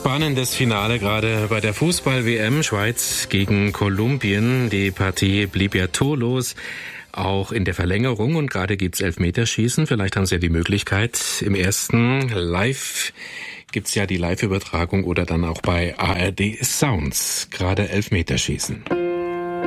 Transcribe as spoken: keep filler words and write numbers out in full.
Spannendes Finale gerade bei der Fußball-W M. Schweiz gegen Kolumbien. Die Partie blieb ja torlos, auch in der Verlängerung. Und gerade gibt's Elfmeterschießen. Vielleicht haben Sie ja die Möglichkeit. Im ersten Live gibt's ja die Live-Übertragung oder dann auch bei A R D Sounds. Gerade Elfmeterschießen.